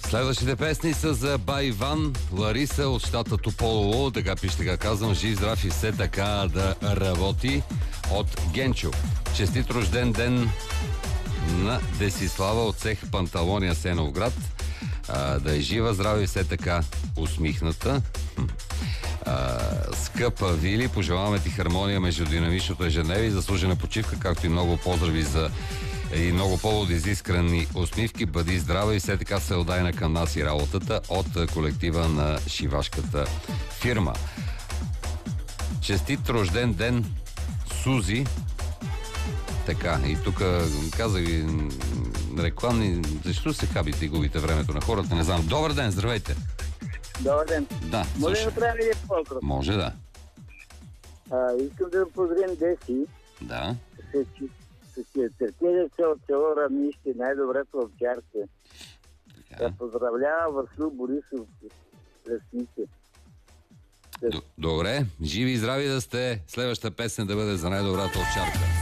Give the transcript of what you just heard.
Следващите песни са за Байван, Лариса от щата Тополово, така пише, така казвам, жив, здрав и все така да работи, от Генчо. Честит рожден ден на Десислава от цех Панталония, Сеновград. Да е жива, здраве и все така усмихната. Скъпа Вили, пожелаваме ти хармония между динамичното ежедневие и заслужена почивка, както и много поздрави и много поводи за искрени усмивки. Бъди здрава и все така се отдайна към нас и работата от колектива на шивашката фирма. Честит рожден ден, Сузи. Така, и тук казах ви рекламни, защо се хабите и губите времето на хората, не знам. Добър ден, здравейте! Добър ден. Да, Може да правим един по-кръг? може, да. Искам да поздравим Деси. Да. С търпението от село Равнище, най-доброто овчарство. Да поздравлява Васил Борисов, Леснице. Добре, живи и здрави да сте. Следващата песен да бъде за най-добрата овчарка.